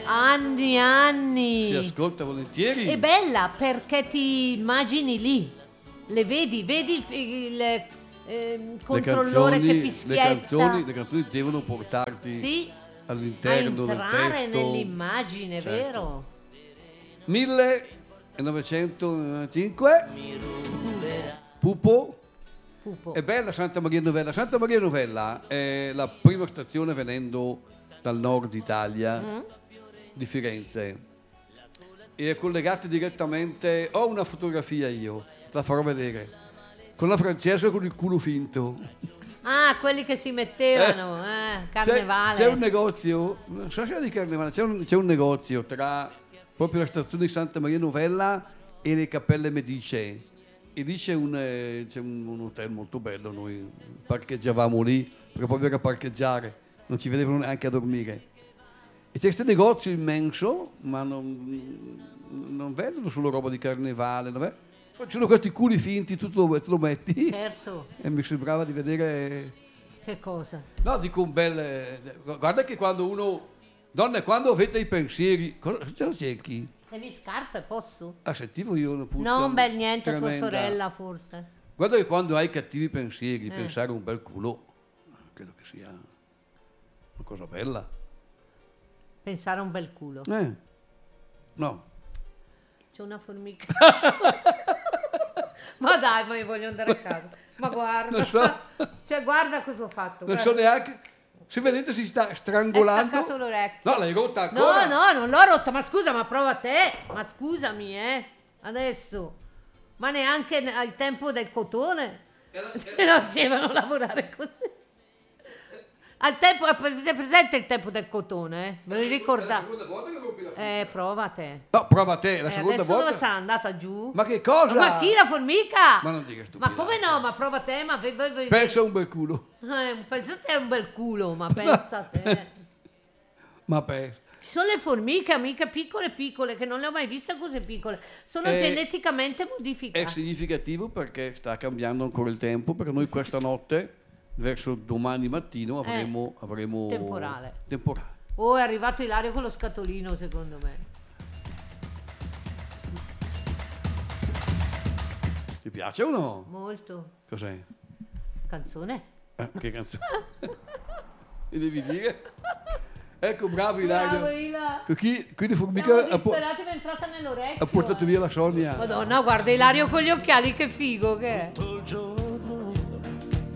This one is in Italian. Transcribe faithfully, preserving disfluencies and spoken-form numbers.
Anni, anni. Si ascolta volentieri. È bella perché ti immagini lì, le vedi, vedi il, il eh, controllore canzoni, che fischietta. Le canzoni, le canzoni devono portarti sì, all'interno a del entrare testo. nell'immagine, Certo. vero? millenovecentonovantacinque Pupo. Pupo. È bella Santa Maria Novella. Santa Maria Novella è la prima stazione venendo dal nord Italia, mm. di Firenze, e è collegata direttamente. Ho una fotografia io, te la farò vedere, con la Francesca con il culo finto. Ah, quelli che si mettevano, eh, eh carnevale. C'è, c'è un negozio, non so se è di carnevale, c'è un, c'è un negozio tra proprio la stazione di Santa Maria Novella e le Cappelle Medicee. E lì c'è un, eh, c'è un, un hotel molto bello, noi parcheggiavamo lì, perché proprio era parcheggiare, non ci vedevano neanche a dormire. E c'è questo negozio immenso, ma non, non vendono solo roba di carnevale, non è? Ci sono questi culi finti, tu te lo, te lo metti. Certo. E mi sembrava di vedere... Che cosa? No, dico un bel... Guarda che quando uno... Donne, quando avete i pensieri... Cosa ce lo cerchi? Le mie scarpe, posso? Ah, sentivo io una puzza. Non bel niente, tremenda. tua sorella forse. Guarda che quando hai cattivi pensieri, Eh. pensare a un bel culo, credo che sia una cosa bella. Pensare a un bel culo. Eh. No. C'è una formica. Ma dai, ma io voglio andare a casa. Ma guarda. Non so. Cioè, guarda cosa ho fatto. Non guarda. so neanche... Se vedete si sta strangolando. È staccato l'orecchio. No, l'hai rotta ancora? No, no, non l'ho rotta, ma scusa, ma prova te. Ma scusami, eh. Adesso. Ma neanche al tempo del cotone. E non facevano lavorare così. Al tempo, avete presente il tempo del cotone? Eh? Ve lo ricordate? È la seconda volta che rompi la formica. Eh, prova te. No, prova te, la Eh, seconda adesso volta. dove sarà andata giù? Ma che cosa? Ma chi, la formica? Ma non dica stupidate. Ma come no? Ma prova te, ma voi, voi, voi- Pensa a un bel culo. Eh, pensa te è un bel culo, ma pensa a te. Ma pensa. Ci sono le formiche, amiche piccole piccole, che non le ho mai viste così piccole. Sono Eh, geneticamente È modificate. significativo perché sta cambiando ancora il tempo, perché noi questa notte, verso domani mattino, avremo... avremo Temporale. Temporale. Oh, è arrivato Ilario con lo scatolino, secondo me. Ti piace o no? Molto. Cos'è? Canzone? Eh, che canzone? Mi devi dire? Ecco, bravo Bravo, Ilario. Ila. Qui, qui di formica Siamo ha, po- disperati, mi è entrata nell'orecchio. ha portato eh. via la Sonia. Madonna, guarda Ilario con gli occhiali, che figo che è. Tutto il giorno